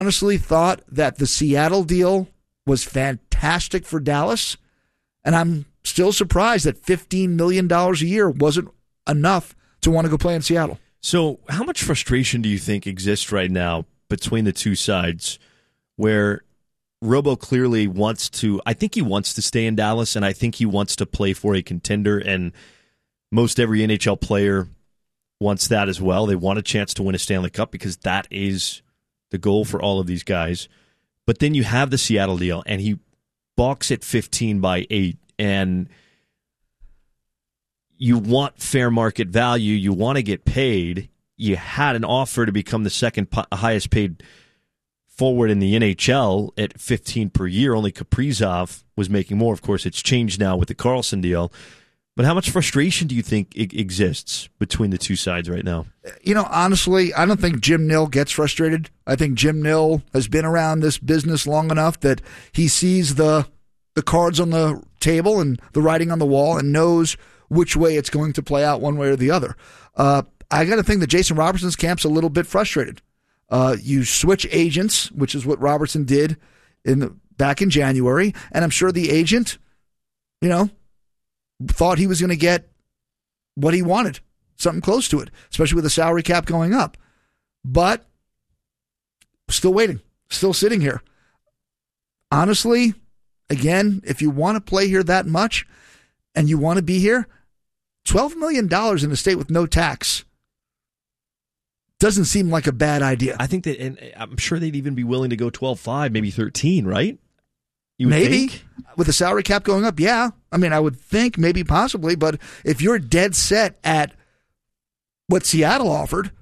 honestly thought that the Seattle deal was fantastic for Dallas, and I'm still surprised that $15 million a year wasn't enough to want to go play in Seattle. So how much frustration do you think exists right now between the two sides where Robo clearly wants to, I think he wants to stay in Dallas, and I think he wants to play for a contender, and most every NHL player wants that as well. They want a chance to win a Stanley Cup because that is the goal for all of these guys. But then you have the Seattle deal, and he balks at 15 by 8, and you want fair market value. You want to get paid. You had an offer to become the second highest paid forward in the NHL at 15 per year. Only Kaprizov was making more. Of course, it's changed now with the Karlsson deal. But how much frustration do you think exists between the two sides right now? Honestly, I don't think Jim Nill gets frustrated. I think Jim Nill has been around this business long enough that he sees the cards on the table and the writing on the wall and knows which way it's going to play out one way or the other. I got to think that Jason Robertson's camp's a little bit frustrated. You switch agents, which is what Robertson did back in January, and I'm sure the agent, thought he was going to get what he wanted, something close to it, especially with the salary cap going up. But still waiting, still sitting here. Honestly, again, if you want to play here that much and you want to be here, $12 million in a state with no tax doesn't seem like a bad idea. I think that, and I'm sure they'd even be willing to go 12.5, maybe 13, right? Maybe. Think? With the salary cap going up, yeah. I mean, I would think maybe possibly, but if you're dead set at what Seattle offered,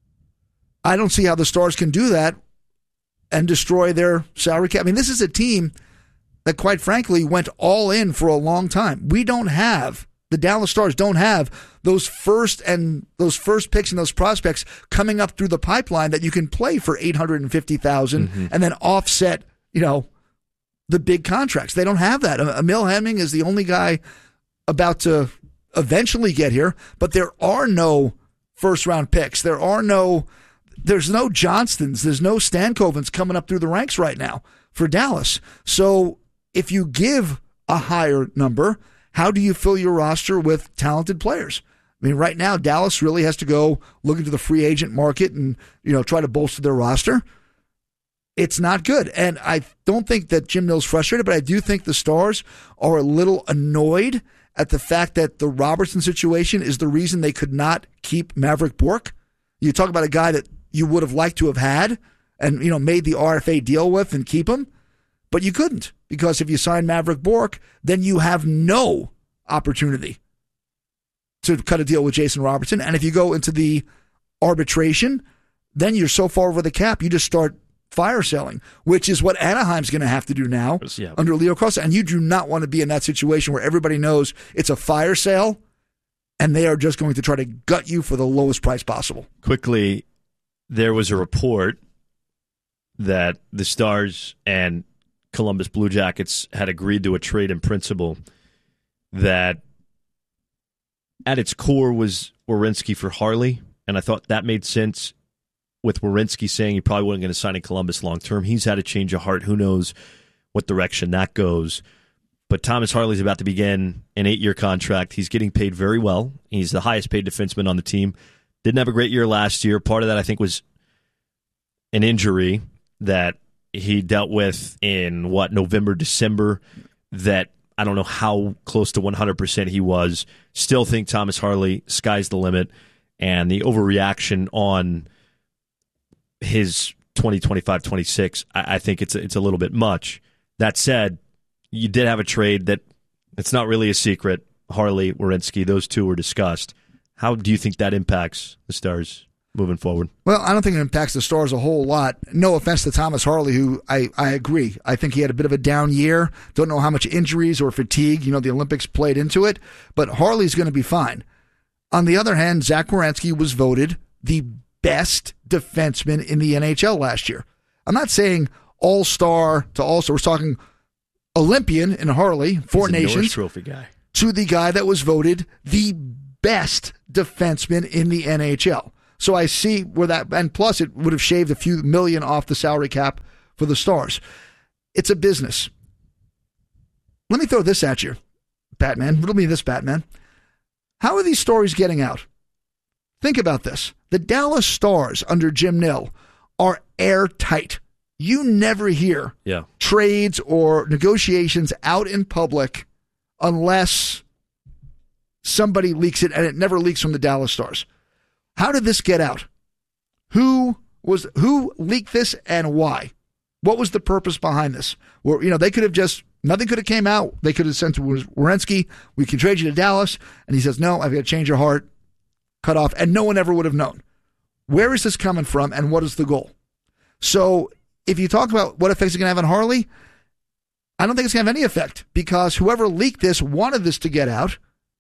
I don't see how the Stars can do that and destroy their salary cap. I mean, this is a team that, quite frankly, went all in for a long time. The Dallas Stars don't have those first picks and those prospects coming up through the pipeline that you can play for $850,000 and then offset, the big contracts. They don't have that. Emil Hemming is the only guy about to eventually get here, but there are no first-round picks. There's no Johnstons. There's no Stankovens coming up through the ranks right now for Dallas. So if you give a higher number, how do you fill your roster with talented players? I mean, right now, Dallas really has to go look into the free agent market and, try to bolster their roster. It's not good. And I don't think that Jim Nill's frustrated, but I do think the Stars are a little annoyed at the fact that the Robertson situation is the reason they could not keep Maverick Bourque. You talk about a guy that you would have liked to have had and, made the RFA deal with and keep him, but you couldn't, because if you sign Maverick Bourque, then you have no opportunity to cut a deal with Jason Robertson. And if you go into the arbitration, then you're so far over the cap, you just start fire selling, which is what Anaheim's going to have to do now under Leo Carlsson. And you do not want to be in that situation where everybody knows it's a fire sale and they are just going to try to gut you for the lowest price possible. Quickly, there was a report that the Stars and Columbus Blue Jackets had agreed to a trade in principle that at its core was Werenski for Harley, and I thought that made sense with Werenski saying he probably wasn't going to sign in Columbus long term. He's had a change of heart. Who knows what direction that goes. But Thomas Harley's about to begin an 8-year contract. He's getting paid very well. He's the highest paid defenseman on the team. Didn't have a great year last year. Part of that, I think, was an injury that he dealt with in, November, December, that I don't know how close to 100% he was. Still think Thomas Harley, sky's the limit, and the overreaction on his 2025-26, I think it's a little bit much. That said, you did have a trade that it's not really a secret. Harley, Werenski, those two were discussed. How do you think that impacts the Stars moving forward? Well, I don't think it impacts the Stars a whole lot. No offense to Thomas Harley, who I agree. I think he had a bit of a down year. Don't know how much injuries or fatigue, the Olympics played into it, but Harley's going to be fine. On the other hand, Zach Werenski was voted the best defenseman in the NHL last year. I'm not saying all-star to all-star. We're talking Olympian in Harley, Four Nations, Norris Trophy guy, to the guy that was voted the best defenseman in the NHL. So I see where that, and plus it would have shaved a few million off the salary cap for the Stars. It's a business. Let me throw this at you, Batman. Riddle me this, Batman. How are these stories getting out? Think about this. The Dallas Stars under Jim Nill are airtight. You never hear trades or negotiations out in public unless somebody leaks it, and it never leaks from the Dallas Stars. How did this get out? Who leaked this and why? What was the purpose behind this? Well, they could have just, nothing could have came out. They could have sent to Werenski, we can trade you to Dallas, and he says, no, I've got to change your heart, cut off, and no one ever would have known. Where is this coming from, and what is the goal? So if you talk about what effects it's going to have on Harley, I don't think it's going to have any effect, because whoever leaked this wanted this to get out.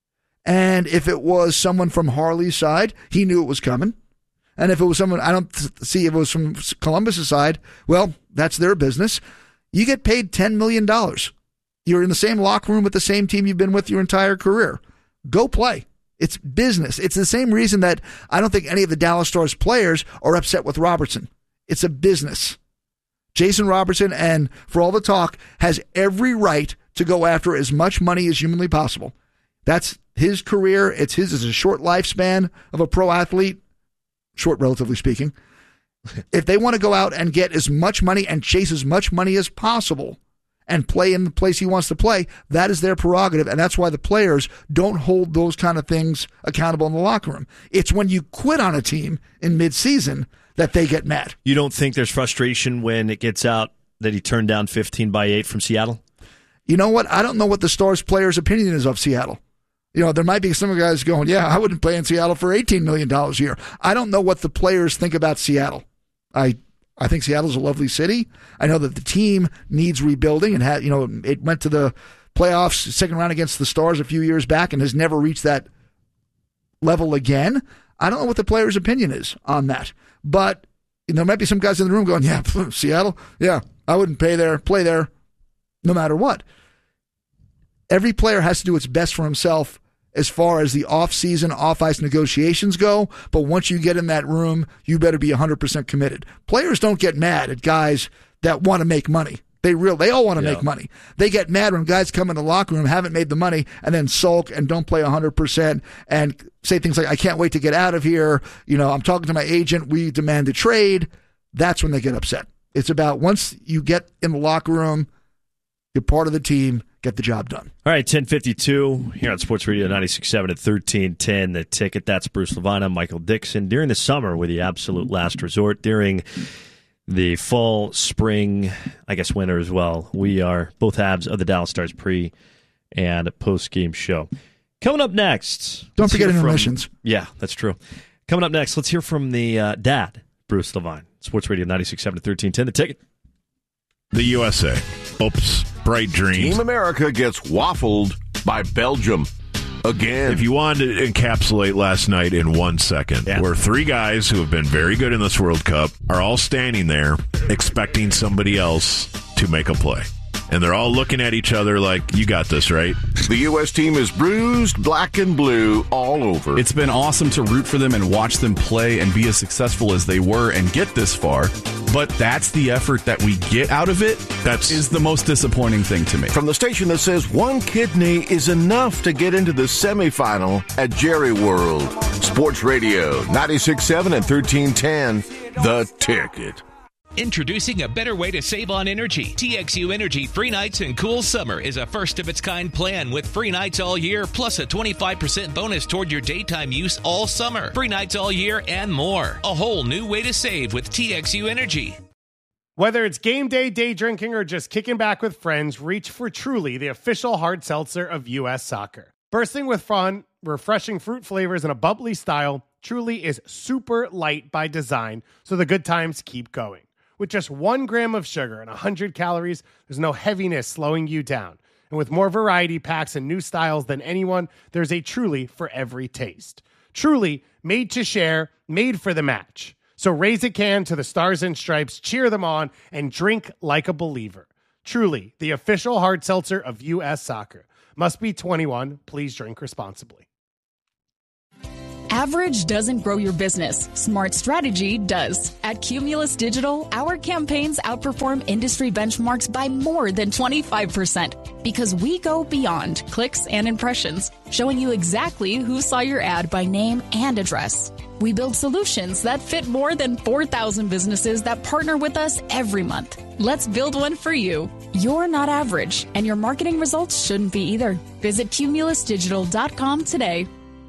And if it was someone from Harley's side, he knew it was coming. And if it was someone, I don't see if it was from Columbus's side, well, that's their business. You get paid $10 million. You're in the same locker room with the same team you've been with your entire career. Go play. It's business. It's the same reason that I don't think any of the Dallas Stars players are upset with Robertson. It's a business. Jason Robertson, and for all the talk, has every right to go after as much money as humanly possible. That's his career. It's a short lifespan of a pro athlete, short relatively speaking. If they want to go out and get as much money and chase as much money as possible and play in the place he wants to play, that is their prerogative, and that's why the players don't hold those kind of things accountable in the locker room. It's when you quit on a team in midseason that they get mad. You don't think there's frustration when it gets out that he turned down 15-8 from Seattle? You know what? I don't know what the Stars players' opinion is of Seattle. There might be some guys going, yeah, I wouldn't play in Seattle for $18 million a year. I don't know what the players think about Seattle. I think Seattle's a lovely city. I know that the team needs rebuilding and it went to the playoffs, second round against the Stars a few years back and has never reached that level again. I don't know what the players' opinion is on that. But there might be some guys in the room going, yeah, Seattle, yeah, I wouldn't play there no matter what. Every player has to do what's best for himself as far as the off-season, off-ice negotiations go, but once you get in that room, you better be 100% committed. Players don't get mad at guys that want to make money. They all want to make money. They get mad when guys come in the locker room, haven't made the money, and then sulk and don't play 100% and say things like, I can't wait to get out of here. I'm talking to my agent. We demand a trade. That's when they get upset. It's about once you get in the locker room, you're part of the team, get the job done. All right, 10:52 here on Sports Radio 96.7 at 1310. The Ticket. That's Bruce Levine. I'm Michael Dixon. During the summer, with the absolute last resort, during the fall, spring, I guess winter as well, we are both halves of the Dallas Stars pre- and post-game show. Coming up next. Don't forget intermissions. Yeah, that's true. Coming up next, let's hear from the dad, Bruce Levine. Sports Radio 96.7 at 1310. The Ticket. The USA. Oops. Bright dreams. Team America gets waffled by Belgium again. If you wanted to encapsulate last night in 1 second, where three guys who have been very good in this World Cup are all standing there expecting somebody else to make a play. And they're all looking at each other like, you got this, right? The U.S. team is bruised, black and blue all over. It's been awesome to root for them and watch them play and be as successful as they were and get this far. But that's the effort that we get out of it. That is the most disappointing thing to me. From the station that says one kidney is enough to get into the semifinal at Jerry World. Sports Radio 96.7 and 1310. The Ticket. Introducing a better way to save on energy. TXU Energy Free Nights and Cool Summer is a first-of-its-kind plan with free nights all year, plus a 25% bonus toward your daytime use all summer. Free nights all year and more. A whole new way to save with TXU Energy. Whether it's game day, day drinking, or just kicking back with friends, reach for Truly, the official hard seltzer of U.S. Soccer. Bursting with fun, refreshing fruit flavors, and a bubbly style, Truly is super light by design, so the good times keep going. With just 1 gram of sugar and 100 calories, there's no heaviness slowing you down. And with more variety packs and new styles than anyone, there's a Truly for every taste. Truly, made to share, made for the match. So raise a can to the Stars and Stripes, cheer them on, and drink like a believer. Truly, the official hard seltzer of U.S. Soccer. Must be 21. Please drink responsibly. Average doesn't grow your business. Smart strategy does. At Cumulus Digital, our campaigns outperform industry benchmarks by more than 25% because we go beyond clicks and impressions, showing you exactly who saw your ad by name and address. We build solutions that fit more than 4,000 businesses that partner with us every month. Let's build one for you. You're not average, and your marketing results shouldn't be either. Visit cumulusdigital.com today.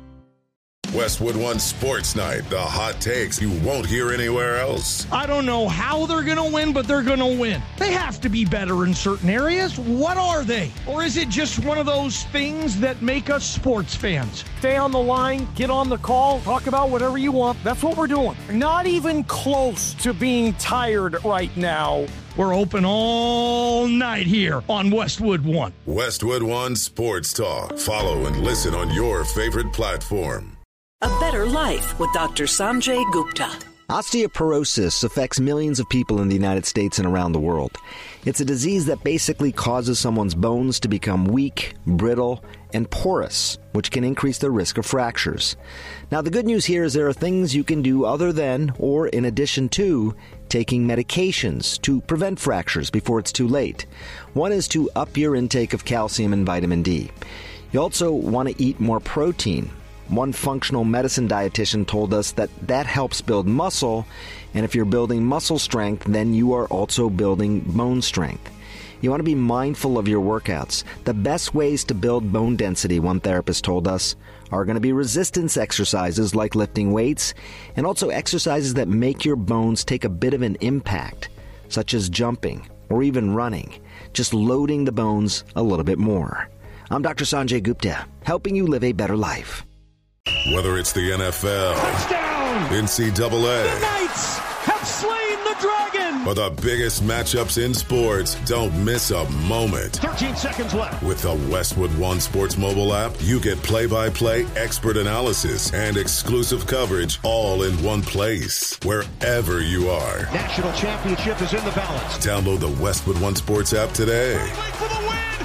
Westwood One Sports Night, the hot takes you won't hear anywhere else. I don't know how they're going to win, but they're going to win. They have to be better in certain areas. What are they? Or is it just one of those things that make us sports fans? Stay on the line, get on the call, talk about whatever you want. That's what we're doing. Not even close to being tired right now. We're open all night here on Westwood One. Westwood One Sports Talk. Follow and listen on your favorite platform. A better life with Dr. Sanjay Gupta. Osteoporosis affects millions of people in the United States and around the world. It's a disease that basically causes someone's bones to become weak, brittle, and porous, which can increase the risk of fractures. Now, the good news here is there are things you can do other than, or in addition to, taking medications to prevent fractures before it's too late. One is to up your intake of calcium and vitamin D. You also want to eat more protein. One functional medicine dietitian told us that helps build muscle, and if you're building muscle strength, then you are also building bone strength. You want to be mindful of your workouts. The best ways to build bone density, one therapist told us, are going to be resistance exercises like lifting weights, and also exercises that make your bones take a bit of an impact, such as jumping or even running, just loading the bones a little bit more. I'm Dr. Sanjay Gupta, helping you live a better life. Whether it's the NFL, touchdown, NCAA, the Knights have slain the dragon, or the biggest matchups in sports, don't miss a moment. 13 seconds left. With the Westwood One Sports mobile app, you get play-by-play expert analysis and exclusive coverage all in one place, wherever you are. National championship is in the balance. Download the Westwood One Sports app today. Wait for the win!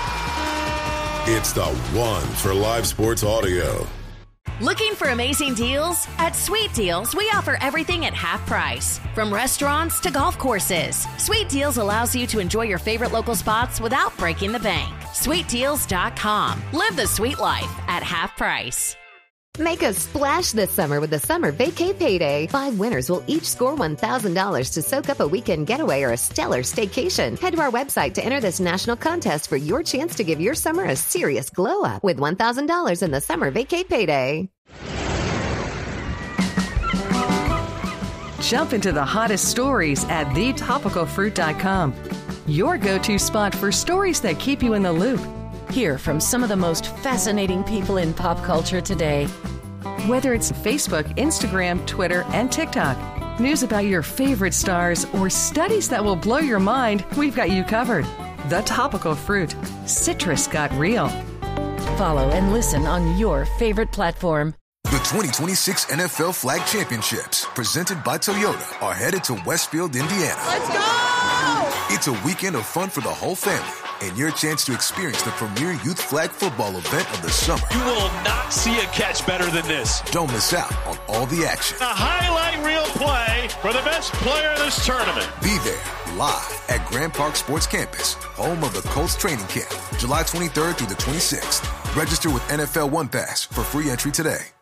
Yeah! It's the one for live sports audio. Looking for amazing deals? At Sweet Deals, we offer everything at half price. From restaurants to golf courses, Sweet Deals allows you to enjoy your favorite local spots without breaking the bank. SweetDeals.com. Live the sweet life at half price. Make a splash this summer with the Summer Vacay Payday. 5 winners will each score $1,000 to soak up a weekend getaway or a stellar staycation. Head to our website to enter this national contest for your chance to give your summer a serious glow up with $1,000 in the Summer Vacay Payday. Jump into the hottest stories at thetopicalfruit.com. Your go-to spot for stories that keep you in the loop. Hear from some of the most fascinating people in pop culture today. Whether it's Facebook, Instagram, Twitter, and TikTok, news about your favorite stars, or studies that will blow your mind, we've got you covered. The Topical Fruit. Citrus got real. Follow and listen on your favorite platform. The 2026 NFL Flag Championships, presented by Toyota, are headed to Westfield, Indiana. Let's go! It's a weekend of fun for the whole family, and your chance to experience the premier youth flag football event of the summer. You will not see a catch better than this. Don't miss out on all the action. A highlight reel play for the best player in this tournament. Be there, live at Grand Park Sports Campus, home of the Colts training camp, July 23rd through the 26th. Register with NFL One Pass for free entry today.